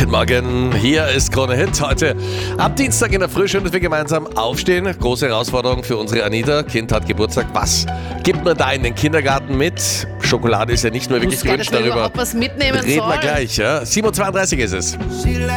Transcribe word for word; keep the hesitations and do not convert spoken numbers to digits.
Guten Morgen, hier ist Krone Hit. Heute am Dienstag in der Früh. Schön, dass wir gemeinsam aufstehen. Große Herausforderung für unsere Anita. Kind hat Geburtstag. Was gibt man da in den Kindergarten mit? Schokolade ist ja nicht nur wirklich gewünscht. Darüber ob was mitnehmen reden soll. wir gleich. Ja? sieben Uhr zweiunddreißig ist es.